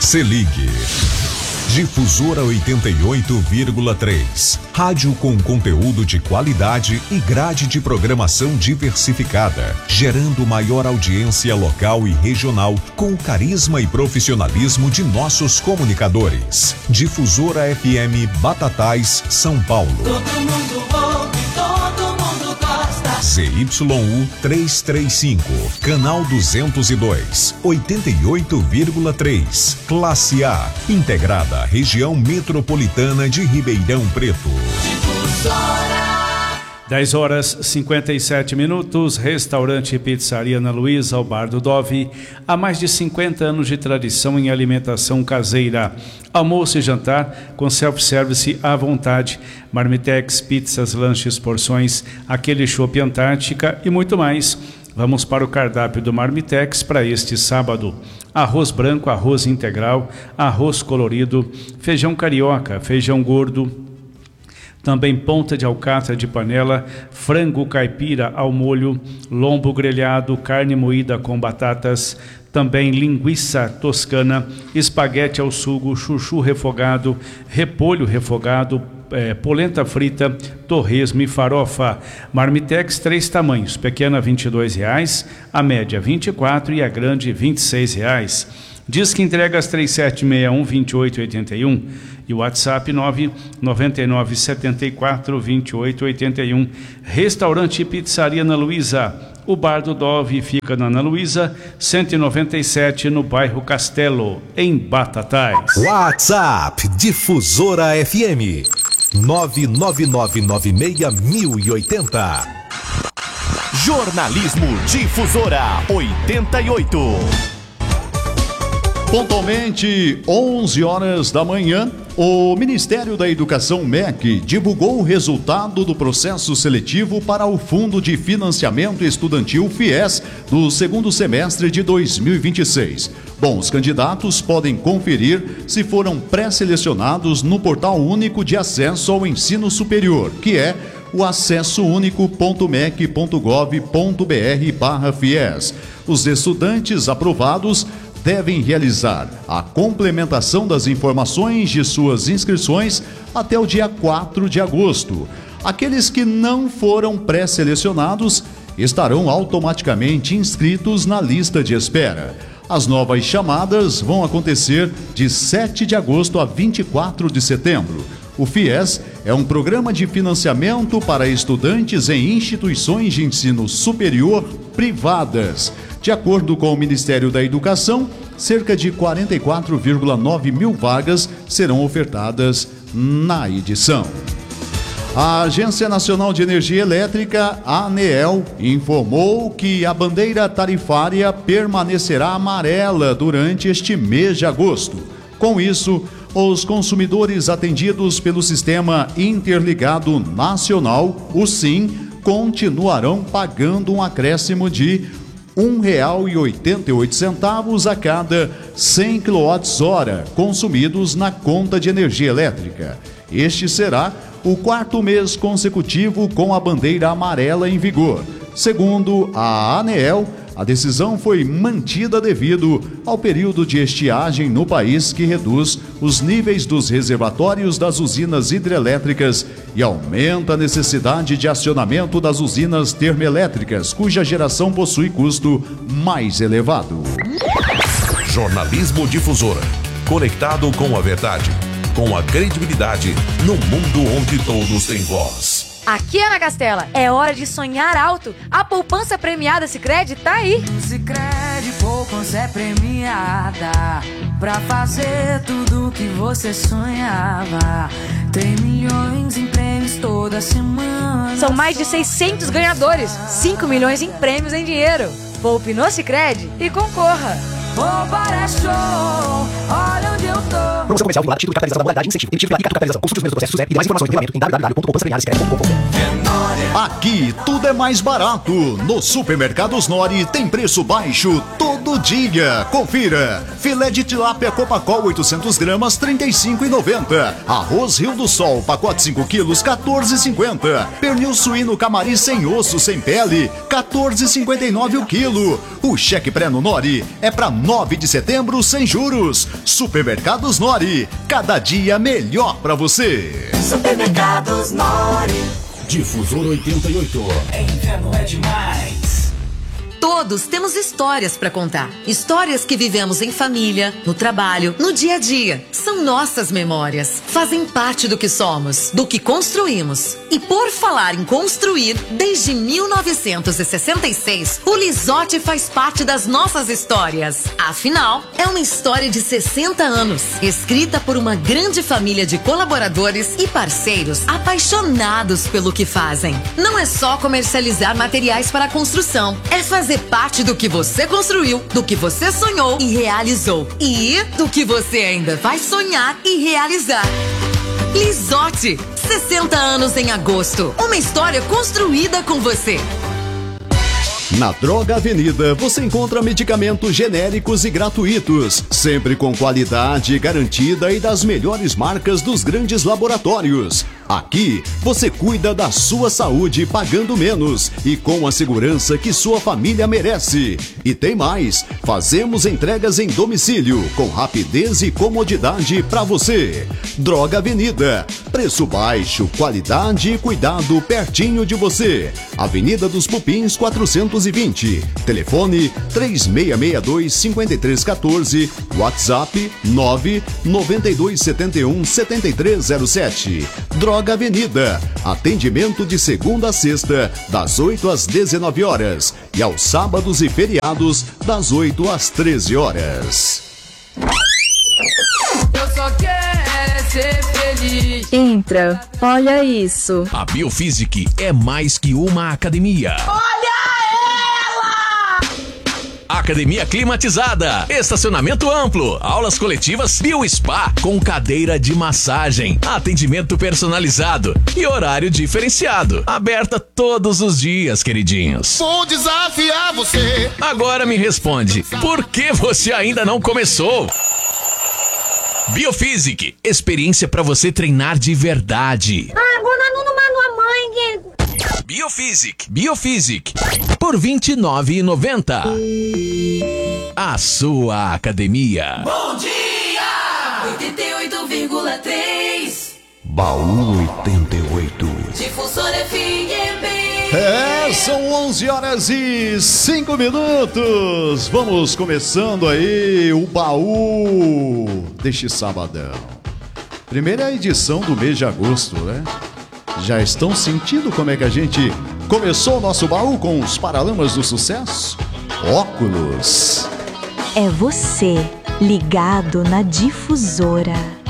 Se ligue. Difusora 88,3. Rádio com conteúdo de qualidade e grade de programação diversificada, gerando maior audiência local e regional com o carisma e profissionalismo de nossos comunicadores. Difusora FM Batatais, São Paulo. Todo mundo ouve, todo mundo gosta. ZYU 335, canal 202, 88,3, classe A, integrada à região metropolitana de Ribeirão Preto. Difusora. 10h57, restaurante e pizzaria Ana Luísa, ao Bar do Dove, há mais de 50 anos de tradição em alimentação caseira. Almoço e jantar com self-service à vontade, marmitex, pizzas, lanches, porções, aquele chopp Antártica e muito mais. Vamos para o cardápio do Marmitex para este sábado. Arroz branco, arroz integral, arroz colorido, feijão carioca, feijão gordo, também ponta de alcatra de panela, frango caipira ao molho, lombo grelhado, carne moída com batatas, também linguiça toscana, espaguete ao sugo, chuchu refogado, repolho refogado, polenta frita, torresmo e farofa. Marmitex 3 tamanhos, pequena R$ 22,00, a média R$ 24,00 e a grande R$ 26,00. Diz que entregas 3761-2881 e o WhatsApp 99974-2881. Restaurante e pizzaria Ana Luísa. O Bar do Dove fica na Ana Luísa, 197, no bairro Castelo, em Batatais. WhatsApp Difusora FM 999961080. Jornalismo Difusora 88. Pontualmente 11h da manhã, o Ministério da Educação MEC divulgou o resultado do processo seletivo para o Fundo de Financiamento Estudantil FIES do segundo semestre de 2026. Bom, os candidatos podem conferir se foram pré-selecionados no Portal Único de Acesso ao Ensino Superior, que é o acessounico.mec.gov.br/FIES. Os estudantes aprovados devem realizar a complementação das informações de suas inscrições até o dia 4 de agosto. Aqueles que não foram pré-selecionados estarão automaticamente inscritos na lista de espera. As novas chamadas vão acontecer de 7 de agosto a 24 de setembro. O FIES é um programa de financiamento para estudantes em instituições de ensino superior privadas. De acordo com o Ministério da Educação, cerca de 44,9 mil vagas serão ofertadas na edição. A Agência Nacional de Energia Elétrica, ANEEL, informou que a bandeira tarifária permanecerá amarela durante este mês de agosto. Com isso, os consumidores atendidos pelo Sistema Interligado Nacional, o SIM, continuarão pagando um acréscimo de R$ 1,88 a cada 100 kWh consumidos na conta de energia elétrica. Este será o 4º mês consecutivo com a bandeira amarela em vigor. Segundo a ANEEL, a decisão foi mantida devido ao período de estiagem no país, que reduz os níveis dos reservatórios das usinas hidrelétricas e aumenta a necessidade de acionamento das usinas termoelétricas, cuja geração possui custo mais elevado. Jornalismo Difusora, conectado com a verdade, com a credibilidade, no mundo onde todos têm voz. Aqui, Ana Castela, é hora de sonhar alto. A poupança premiada Sicredi tá aí. Sicredi poupança é premiada pra fazer tudo que você sonhava. Tem milhões em prêmios toda semana. São mais de 600 ganhadores, 5 milhões em prêmios em dinheiro. Poupe no Sicredi e concorra. Poupar é show, olha onde eu tô. Promoção comercial vinculada, título de capitalização da modalidade, incentivo, emitido pela Capitalização. Consulte os meios do processo SUSEP e mais informações no regulamento em www.poupançapremiadascreve.com.br. Aqui tudo é mais barato. Nos supermercados Nori tem preço baixo todo dia. Confira. Filé de tilápia Copacol 800 gramas, R$ 35,90. Arroz Rio do Sol, pacote 5 quilos, R$ 14,50. Pernil suíno Camari sem osso, sem pele, R$ 14,59 o quilo. O cheque pré no Nori é para 9 de setembro sem juros. Supermercados Nori, cada dia melhor para você. Supermercados Nori. Difusor 88. Inverno é demais. Todos temos histórias para contar. Histórias que vivemos em família, no trabalho, no dia a dia. São nossas memórias. Fazem parte do que somos, do que construímos. E por falar em construir, desde 1966, o Lisotti faz parte das nossas histórias. Afinal, é uma história de 60 anos, escrita por uma grande família de colaboradores e parceiros apaixonados pelo que fazem. Não é só comercializar materiais para a construção, é fazer parte do que você construiu, do que você sonhou e realizou. E do que você ainda vai sonhar e realizar. Lisotti, 60 anos em agosto. Uma história construída com você. Na Droga Avenida você encontra medicamentos genéricos e gratuitos, sempre com qualidade garantida e das melhores marcas dos grandes laboratórios. Aqui você cuida da sua saúde pagando menos e com a segurança que sua família merece. E tem mais, fazemos entregas em domicílio com rapidez e comodidade para você. Droga Avenida, preço baixo, qualidade e cuidado pertinho de você. Avenida dos Pupins 420, telefone 3662-5314, WhatsApp 99271-7307. Droga Avenida, atendimento de segunda a sexta, das 8 às 19 horas e aos sábados e feriados, das 8 às 13 horas. Eu só quero ser feliz. Entra, olha isso. A Biophysic é mais que uma academia. Academia climatizada, estacionamento amplo, aulas coletivas, BioSpa com cadeira de massagem, atendimento personalizado e horário diferenciado. Aberta todos os dias, queridinhos. Vou desafiar você. Agora me responde, por que você ainda não começou? Biophysic, experiência para você treinar de verdade. Agora não manda a mãe. Biophysic, por R$ 29,90. A sua academia. Bom dia! 88,3. Baú 88. Difusor FM. São 11 horas e 5 minutos. Vamos começando aí o baú deste sabadão. Primeira edição do mês de agosto, né? Já estão sentindo como é que a gente começou o nosso baú com os Paralamas do Sucesso? Óculos. É você ligado na Difusora.